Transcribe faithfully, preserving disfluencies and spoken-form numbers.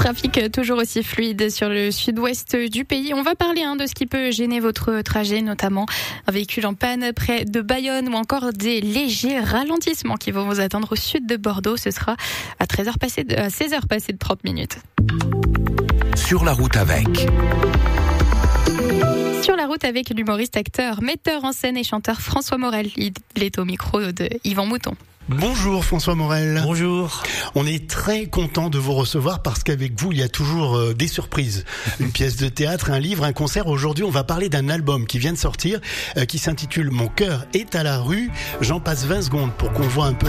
Trafic toujours aussi fluide sur le sud-ouest du pays. On va parler hein, de ce qui peut gêner votre trajet, notamment un véhicule en panne près de Bayonne ou encore des légers ralentissements qui vont vous attendre au sud de Bordeaux. Ce sera à treize heures passées de, à seize heures passées de trente minutes. Sur la route avec... Sur la route avec l'humoriste, acteur, metteur en scène et chanteur François Morel. Il est au micro de Yvan Mouton. Bonjour François Morel. Bonjour. On est très content de vous recevoir parce qu'avec vous, il y a toujours euh, des surprises. Une pièce de théâtre, un livre, un concert. Aujourd'hui, on va parler d'un album qui vient de sortir, euh, qui s'intitule Mon cœur est à la rue. J'en passe vingt secondes pour qu'on voit un peu